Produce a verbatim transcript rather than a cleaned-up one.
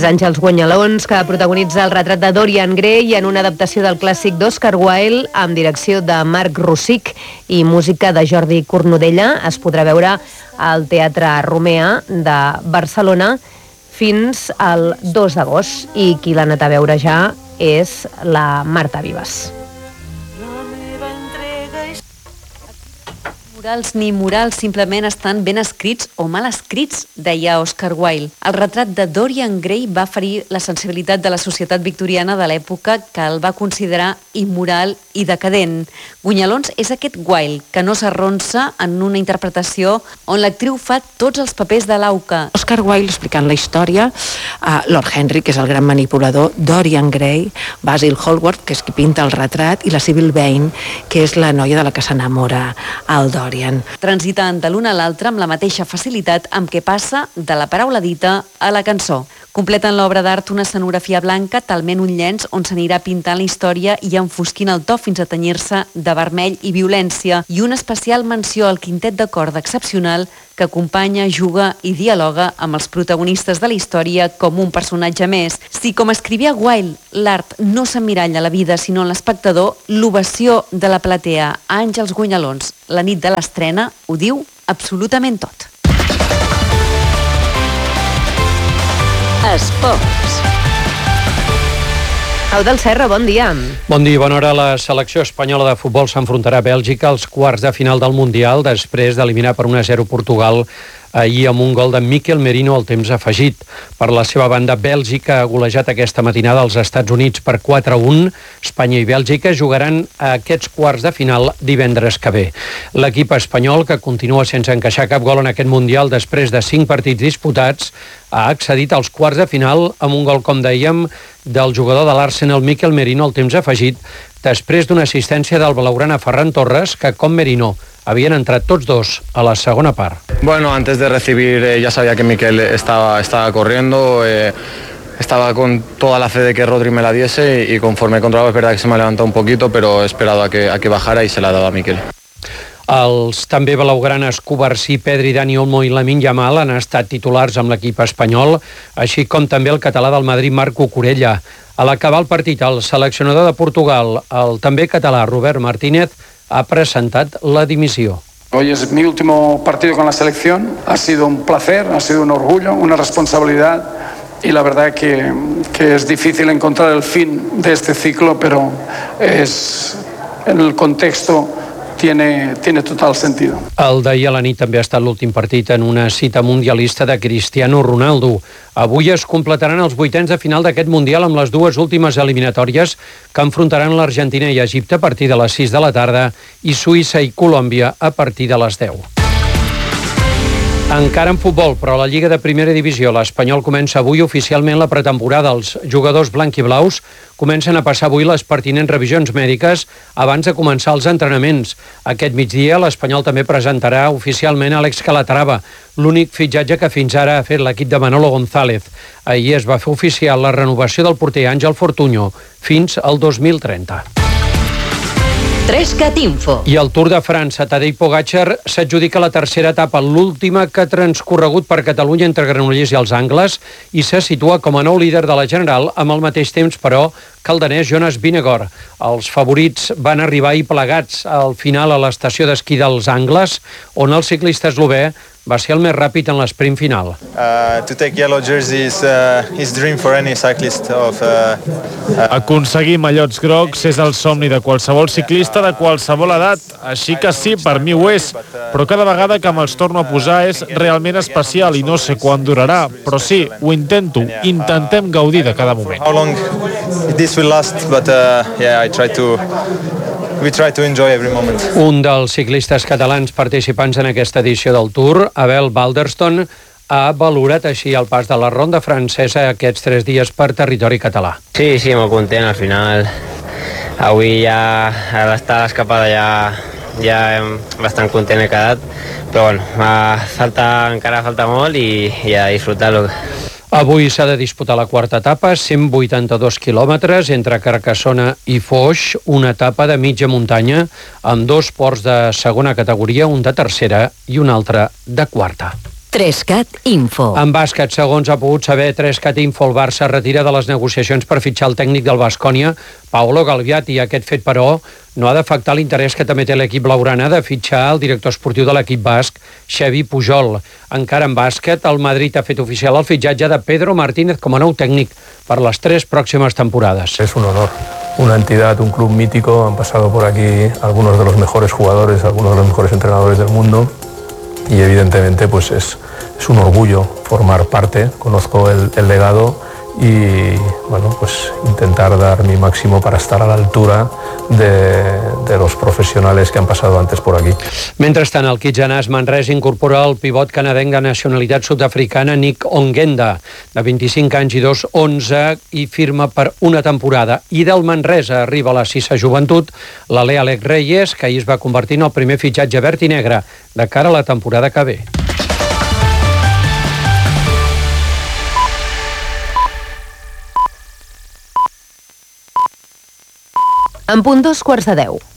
És Àngels Guanyalons, que protagonitza el retrat de Dorian Gray en una adaptació del clàssic d'Oscar Wilde amb direcció de Marc Rosic i música de Jordi Cornudella. Es podrà veure al Teatre Romea de Barcelona fins al dos d'agost i qui l'ha anat a veure ja és la Marta Vives. Murals ni murals, simplement estan ben escrits o mal escrits, deia Oscar Wilde. El retrat de Dorian Gray va ferir la sensibilitat de la societat victoriana de l'època, que el va considerar immoral i decadent. Guanyalons és aquest Wilde, que no s'arronsa en una interpretació on l'actriu fa tots els papers de l'auca. Oscar Wilde, explicant la història, uh, Lord Henry, que és el gran manipulador, Dorian Gray, Basil Hallward, que és qui pinta el retrat, i la Sybil Vane, que és la noia de la que s'enamora el Dorian. Transitant de l'una a l'altra amb la mateixa facilitat amb què passa de la paraula dita a la cançó. Completen l'obra d'art una escenografia blanca, talment un llenç on s'anirà pintant la història i enfosquint el to fins a tenyir-se de vermell i violència, i una especial menció al quintet de corda excepcional que acompanya, juga i dialoga amb els protagonistes de la història com un personatge més. Si, com escrivia Wilde, l'art no s'emmiralla a la vida sinó en l'espectador, l'ovació de la platea a Àngels Guanyalons la nit de l'estrena ho diu absolutament tot. Esports. Pau del Serra, bon dia. Bon dia, bona hora. La selecció espanyola de futbol s'enfrontarà a Bèlgica als quarts de final del Mundial després d'eliminar per un a zero Portugal ahir amb un gol de Mikel Merino al temps afegit. Per la seva banda, Bèlgica ha golejat aquesta matinada als Estats Units per quatre a un. Espanya i Bèlgica jugaran a aquests quarts de final divendres que ve. L'equip espanyol, que continua sense encaixar cap gol en aquest Mundial després de cinc partits disputats, ha accedit als quarts de final amb un gol, com dèiem, del jugador de l'Arsenal Mikel Merino al temps afegit, després d'una assistència del blaugrana Ferran Torres, que, com Merino, habían entrado todos dos a la segunda par. Bueno, antes de recibir eh, ya sabía que Mikel estaba, estaba corriendo, eh, estaba con toda la fe de que Rodri me la diese y conforme he controlado es verdad que se me ha levantado un poquito, pero he esperado a que, a que bajara y se la ha dado a Mikel. Els també blaugranes Cubarsí, Pedri, Dani Olmo i Lamine Yamal han estat titulars amb l'equip espanyol, així com també el català del Madrid, Marc Cucurella. A l'acabar el partit, el seleccionador de Portugal, el també català Robert Martínez, ha presentat la dimissió. Hoy es mi último partido con la selección. Ha sido un placer, ha sido un orgullo, una responsabilidad y la verdad que, que es difícil encontrar el fin de este ciclo, pero es en el contexto Tiene, tiene total sentido. El d'ahir a la nit també ha estat l'últim partit en una cita mundialista de Cristiano Ronaldo. Avui es completaran els vuitens de final d'aquest Mundial amb les dues últimes eliminatòries que enfrontaran l'Argentina i Egipte a partir de les sis de la tarda i Suïssa i Colòmbia a partir de les deu. Encara en futbol, però a la Lliga de Primera Divisió, l'Espanyol comença avui oficialment la pretemporada. Els jugadors blanc-i-blaus comencen a passar avui les pertinents revisions mèdiques abans de començar els entrenaments. Aquest migdia, l'Espanyol també presentarà oficialment Àlex Calatrava, l'únic fitxatge que fins ara ha fet l'equip de Manolo González. Ahir es va fer oficial la renovació del porter Àngel Fortuño fins al dos mil trenta. Trescat Info. I el Tour de França, Tadej Pogačar s'adjudica la tercera etapa, l'última que ha transcorregut per Catalunya entre Granollers i els Angles, i se situa com a nou líder de la general amb el mateix temps, però, que el danès Jonas Vingegaard. Els favorits van arribar ahir plegats al final a l'estació d'esquí dels Angles, on el ciclista eslové va ser el més ràpid en l'esprint final. Uh, to take yellow jersey is uh, his dream for any cyclist of uh, uh... Aconseguir mallots grocs és el somni de qualsevol ciclista de qualsevol edat, així que sí, per mi ho és, però cada vegada que me'ls torno a posar és realment especial i no sé quan durarà, però sí, ho intento, intentem gaudir de cada moment. How long this will last, but uh, yeah, I try to We try to enjoy every moment. Un dels ciclistes catalans participants en aquesta edició del Tour, Abel Balderston, ha valorat així el pas de la ronda francesa aquests tres dies per territori català. Sí, sí, molt content. Al final, avui ja a l'estar a l'escapada ja, ja bastant content he quedat, però bueno, falta, encara falta molt i, i a disfrutar-lo. Avui s'ha de disputar la quarta etapa, cent vuitanta-dos quilòmetres entre Carcassona i Foix, una etapa de mitja muntanya amb dos ports de segona categoria, un de tercera i un altre de quarta. Trescat Info. En bàsquet, segons ha pogut saber Trescat Info, el Barça retira de les negociacions per fitxar el tècnic del Baskonia, Paolo Galviati. Aquest fet, però, no ha d'afectar l'interès que també té l'equip blaugrana de fitxar el director esportiu de l'equip basc, Xavi Pujol. Encara en bàsquet, el Madrid ha fet oficial el fitxatge de Pedro Martínez com a nou tècnic per les tres pròximes temporades. Es un honor. Una entidad, un club mítico, han pasado por aquí algunos de los mejores jugadores, algunos de los mejores entrenadores del mundo y evidentemente pues es, es un orgullo formar parte, conozco el, el legado y bueno, pues intentar dar mi máximo para estar a la altura de, de los profesionales que han pasado antes por aquí. Mentrestant, el Kitjanàs Manresa incorpora el pivot canadenc de nacionalitat sud-africana Nick Ongenda, de vint-i-cinc anys i dos, onze, i firma per una temporada. I del Manresa arriba a la Sisa Joventut la Lea Alec Reyes, que ahir es va convertir en el primer fitxatge verd i negre de cara a la temporada que ve. En punt dos quarts de deu.